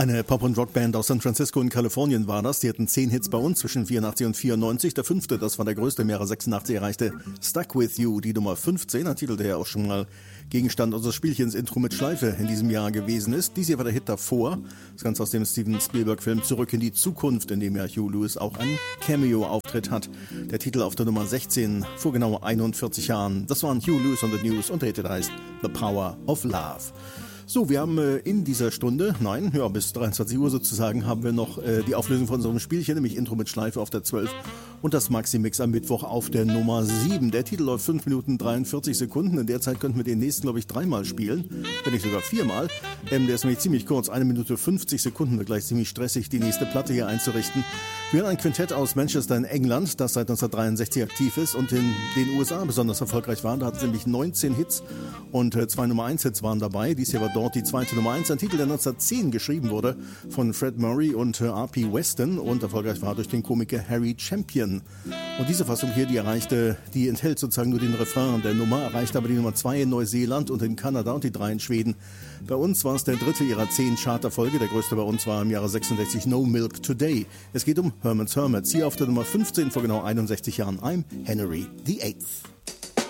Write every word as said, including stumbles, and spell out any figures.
Eine Pop- und Rockband aus San Francisco in Kalifornien war das. Die hatten zehn Hits bei uns zwischen vierundachtzig und vierundneunzig. Der fünfte, das war der größte im Jahre sechsundachtzig, erreichte Stuck With You, die Nummer fünfzehn, ein Titel, der ja auch schon mal Gegenstand unseres Spielchens Intro mit Schleife in diesem Jahr gewesen ist. Dies hier war der Hit davor, das Ganze aus dem Steven Spielberg-Film Zurück in die Zukunft, in dem ja Hugh Lewis auch einen Cameo-Auftritt hat. Der Titel auf der Nummer sechzehn vor genau einundvierzig Jahren. Das waren Hugh Lewis und the News und der Hit heißt The Power of Love. So, wir haben äh, in dieser Stunde, nein, ja, bis dreiundzwanzig Uhr sozusagen, haben wir noch äh, die Auflösung von unserem Spielchen, nämlich Intro mit Schleife auf der zwölf und das Maxi-Mix am Mittwoch auf der Nummer sieben. Der Titel läuft fünf Minuten dreiundvierzig Sekunden. In der Zeit könnten wir den nächsten, glaube ich, dreimal spielen, wenn nicht sogar viermal. Ähm, der ist nämlich ziemlich kurz, eine Minute fünfzig Sekunden, wird gleich ziemlich stressig, die nächste Platte hier einzurichten. Wir haben ein Quintett aus Manchester in England, das seit neunzehnhundertdreiundsechzig aktiv ist und in den U S A besonders erfolgreich war. Da hat es nämlich neunzehn Hits und äh, zwei Nummer eins Hits waren dabei. Dies hier war dort die zweite Nummer eins, ein Titel, der neunzehnhundertzehn geschrieben wurde von Fred Murray und äh, R P Weston und erfolgreich war durch den Komiker Harry Champion. Und diese Fassung hier, die erreichte, die enthält sozusagen nur den Refrain der Nummer, erreichte aber die Nummer zwei in Neuseeland und in Kanada und die drei in Schweden. Bei uns war es der dritte ihrer zehn Charterfolge. Der größte bei uns war im Jahre sechsundsechzig No Milk Today. Es geht um Herman's Hermits. Hier auf der Nummer fünfzehn vor genau einundsechzig Jahren. I'm Henry the Eighth.